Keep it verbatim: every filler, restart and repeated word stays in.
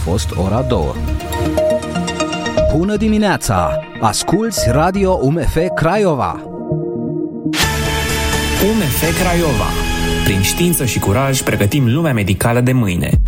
fost ora două. Bună dimineața! Asculți Radio U M F Craiova! U M F Craiova. Prin știință și curaj pregătim lumea medicală de mâine.